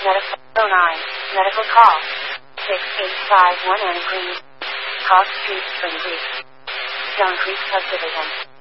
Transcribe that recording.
Medical 09. Medical call. 6851 Anne Green. Cox Street, Spring Creek. Stone Creek Subdivision.